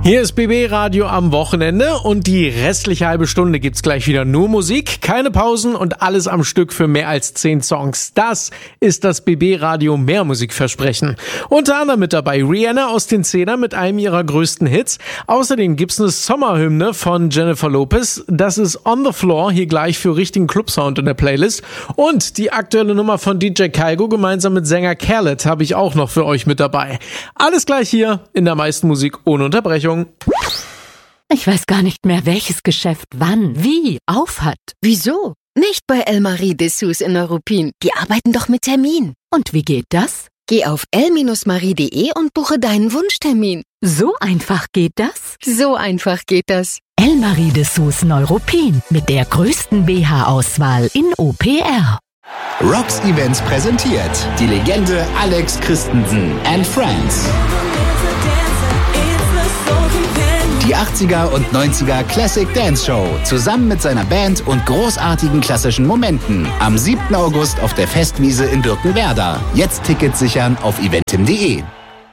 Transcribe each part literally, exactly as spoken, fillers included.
Hier ist B B Radio am Wochenende und die restliche halbe Stunde gibt's gleich wieder nur Musik, keine Pausen und alles am Stück für mehr als zehn Songs. Das ist das B B Radio Mehrmusikversprechen. Unter anderem mit dabei Rihanna aus den Zehnern mit einem ihrer größten Hits. Außerdem gibt's eine Sommerhymne von Jennifer Lopez. Das ist On the Floor, hier gleich für richtigen Clubsound in der Playlist. Und die aktuelle Nummer von D J Kygo gemeinsam mit Sänger Khaled habe ich auch noch für euch mit dabei. Alles gleich hier in der meisten Musik ohne Unterbrechung. Ich weiß gar nicht mehr, welches Geschäft wann, wie, auf hat. Wieso? Nicht bei El-Marie Dessous in Neuruppin. Die arbeiten doch mit Termin. Und wie geht das? Geh auf el marie punkt de und buche deinen Wunschtermin. So einfach geht das? So einfach geht das. El-Marie Dessous Neuruppin mit der größten B H-Auswahl in O P R. Rocks Events präsentiert die Legende Alex Christensen and Friends. Die achtziger und neunziger Classic Dance Show zusammen mit seiner Band und großartigen klassischen Momenten am siebten August auf der Festwiese in Birkenwerder. Jetzt Tickets sichern auf eventim punkt de.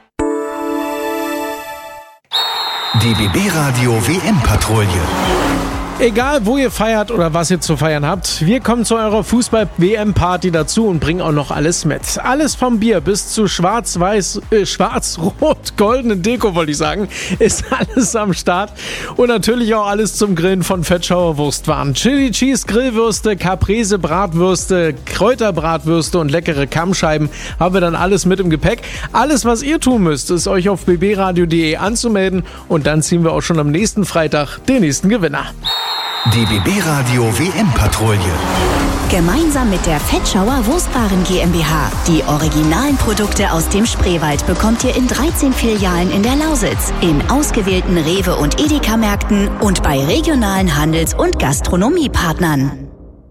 Die B B Radio W M-Patrouille. Egal, wo ihr feiert oder was ihr zu feiern habt, wir kommen zu eurer Fußball-W M-Party dazu und bringen auch noch alles mit. Alles vom Bier bis zu schwarz-weiß, äh, schwarz-rot-goldenen Deko, wollte ich sagen, ist alles am Start. Und natürlich auch alles zum Grillen von Fettschauer Wurstwaren. Chili Cheese Grillwürste, Caprese Bratwürste, Kräuterbratwürste und leckere Kammscheiben haben wir dann alles mit im Gepäck. Alles, was ihr tun müsst, ist euch auf b b radio punkt de anzumelden und dann ziehen wir auch schon am nächsten Freitag den nächsten Gewinner. Die B B Radio W M-Patrouille. Gemeinsam mit der Fettschauer Wurstwaren GmbH. Die originalen Produkte aus dem Spreewald bekommt ihr in dreizehn Filialen in der Lausitz, in ausgewählten Rewe- und Edeka-Märkten und bei regionalen Handels- und Gastronomiepartnern.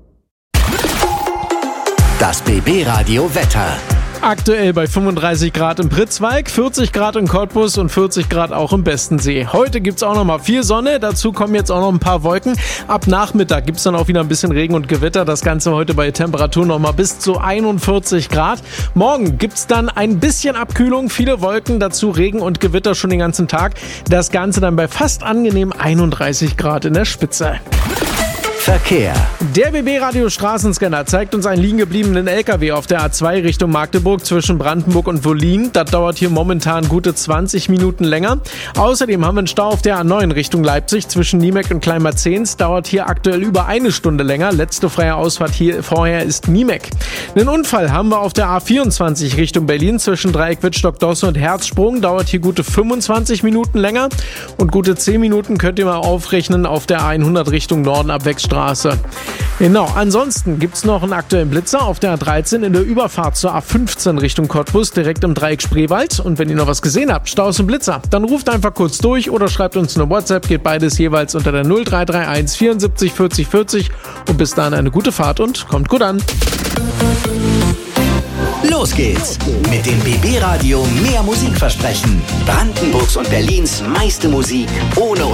Das B B Radio Wetter. Aktuell bei fünfunddreißig Grad im Pritzwalk, vierzig Grad in Cottbus und vierzig Grad auch im Bestensee. Heute gibt's auch noch mal viel Sonne, dazu kommen jetzt auch noch ein paar Wolken. Ab Nachmittag gibt's dann auch wieder ein bisschen Regen und Gewitter. Das Ganze heute bei Temperaturen noch mal bis zu einundvierzig Grad. Morgen gibt's dann ein bisschen Abkühlung, viele Wolken, dazu Regen und Gewitter schon den ganzen Tag. Das Ganze dann bei fast angenehm einunddreißig Grad in der Spitze. Verkehr. Der B B Radio Straßenscanner zeigt uns einen liegen gebliebenen L K W auf der A zwei Richtung Magdeburg zwischen Brandenburg und Wollin. Das dauert hier momentan gute zwanzig Minuten länger. Außerdem haben wir einen Stau auf der A neun Richtung Leipzig zwischen Niemek und Kleinmarzens. Dauert hier aktuell über eine Stunde länger. Letzte freie Ausfahrt hier vorher ist Niemek. Einen Unfall haben wir auf der A vierundzwanzig Richtung Berlin zwischen Dreieck Wittstock-Dosse und Herzsprung. Dauert hier gute fünfundzwanzig Minuten länger. Und gute zehn Minuten könnt ihr mal aufrechnen auf der A hundert Richtung Norden ab Wechstraße. Genau, ansonsten gibt's noch einen aktuellen Blitzer auf der A dreizehn in der Überfahrt zur A fünfzehn Richtung Cottbus, direkt im Dreieck Spreewald. Und wenn ihr noch was gesehen habt, Staus und Blitzer, dann ruft einfach kurz durch oder schreibt uns eine WhatsApp, geht beides jeweils unter der null drei drei eins vierundsiebzig vierzig vierzig. Und bis dahin eine gute Fahrt und kommt gut an. Los geht's mit dem B B Radio Mehrmusikversprechen. Brandenburgs und Berlins meiste Musik ohne